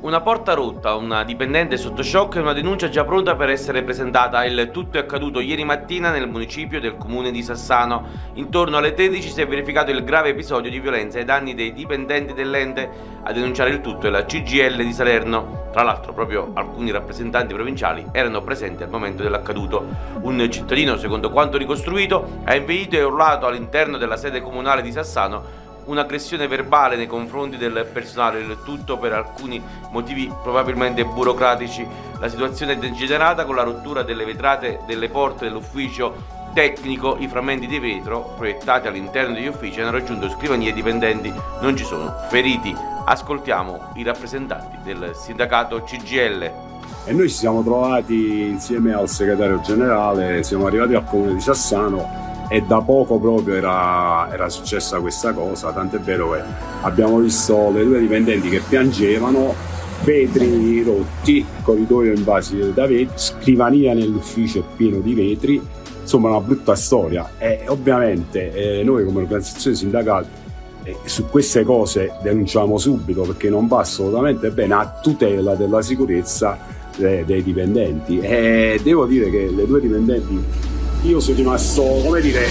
Una porta rotta, una dipendente sotto shock e una denuncia già pronta per essere presentata. Il tutto è accaduto ieri mattina nel municipio del comune di Sassano. Intorno alle 13 si è verificato il grave episodio di violenza ai danni dei dipendenti dell'ente. A denunciare il tutto è la CGIL di Salerno. Tra l'altro proprio alcuni rappresentanti provinciali erano presenti al momento dell'accaduto. Un cittadino, secondo quanto ricostruito, ha impedito e urlato all'interno della sede comunale di Sassano un'aggressione verbale nei confronti del personale, il tutto per alcuni motivi probabilmente burocratici. La situazione è degenerata con la rottura delle vetrate delle porte dell'ufficio tecnico. I frammenti di vetro proiettati all'interno degli uffici hanno raggiunto scrivanie e dipendenti. Non ci sono feriti. Ascoltiamo i rappresentanti del sindacato CGIL. E noi ci siamo trovati insieme al segretario generale, siamo arrivati al comune di Sassano e da poco proprio era successa questa cosa, tant'è vero che abbiamo visto le due dipendenti che piangevano, vetri rotti, corridoio invasi da vetri, scrivania nell'ufficio pieno di vetri, insomma una brutta storia. E ovviamente noi come organizzazione sindacale su queste cose denunciamo subito, perché non va assolutamente bene, a tutela della sicurezza dei dipendenti. E devo dire che le due dipendenti, io sono rimasto, come dire,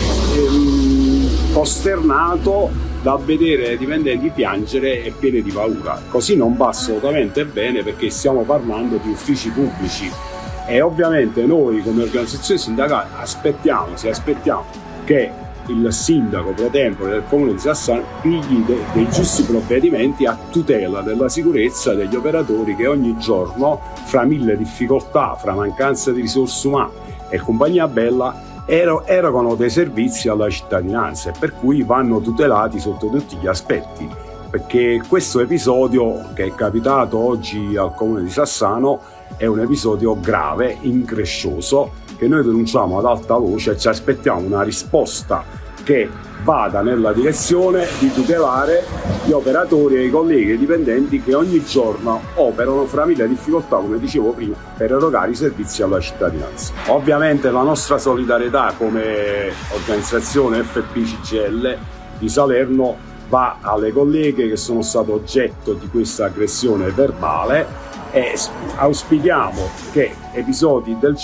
costernato da vedere i dipendenti piangere e pieni di paura. Così non va assolutamente bene, perché stiamo parlando di uffici pubblici e ovviamente noi come organizzazione sindacale aspettiamo che il sindaco pro tempore del comune di Sassano pigli dei giusti provvedimenti a tutela della sicurezza degli operatori che ogni giorno, fra mille difficoltà, fra mancanza di risorse umane e compagnia bella, erogano dei servizi alla cittadinanza, e per cui vanno tutelati sotto tutti gli aspetti. Perché questo episodio che è capitato oggi al comune di Sassano è un episodio grave, increscioso, che noi denunciamo ad alta voce e ci aspettiamo una risposta che vada nella direzione di tutelare gli operatori e i colleghi e i dipendenti che ogni giorno operano fra mille difficoltà, come dicevo prima, per erogare i servizi alla cittadinanza. Ovviamente la nostra solidarietà come organizzazione FP-CGIL di Salerno va alle colleghe che sono state oggetto di questa aggressione verbale, e auspichiamo che episodi del